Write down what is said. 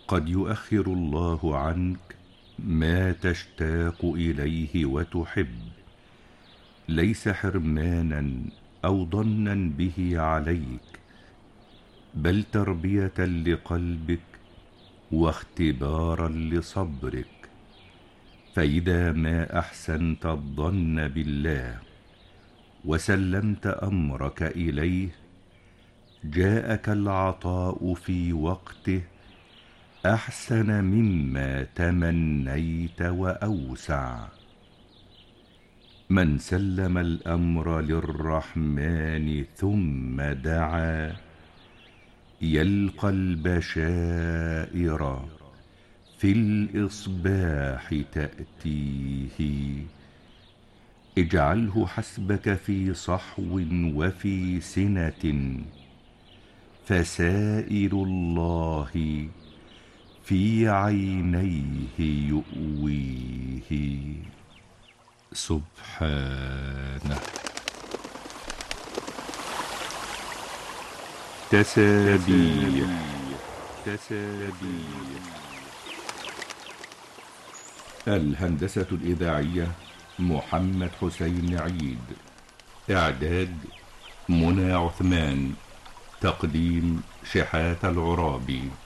قد يؤخر الله عنك ما تشتاق إليه وتحب، ليس حرمانا أو ضنا به عليك، بل تربية لقلبك واختبارا لصبرك. فإذا ما أحسنت الظن بالله وسلمت أمرك إليه، جاءك العطاء في وقته أحسن مما تمنيت وأوسع. من سلم الأمر للرحمن ثم دعا، يلقى البشائر في الإصباح تأتيه. اجعله حسبك في صحو وفي سنة، فسائر الله في عينيه يؤويه. سبحانه. تسابيح. الهندسة الإذاعية محمد حسين عيد. إعداد منى عثمان. تقديم شحاتة العرابي.